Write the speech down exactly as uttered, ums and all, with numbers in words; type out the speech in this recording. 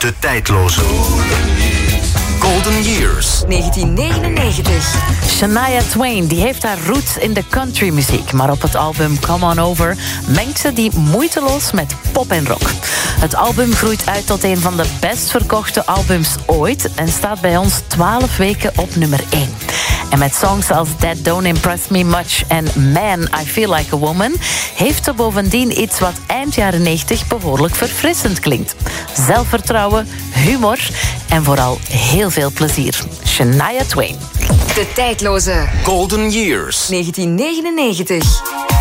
De tijdloze Golden Years. negentien negenennegentig. Shania Twain die heeft haar roots in de countrymuziek, maar op het album Come On Over mengt ze die moeiteloos met pop en rock. Het album groeit uit tot een van de best verkochte albums ooit en staat bij ons twaalf weken op nummer één. En met songs als That Don't Impress Me Much en Man, I Feel Like a Woman heeft ze bovendien iets wat eind jaren negentig behoorlijk verfrissend klinkt. Zelfvertrouwen, humor en vooral heel veel plezier. Shania Twain. De tijdloze Golden Years. negentien negenennegentig.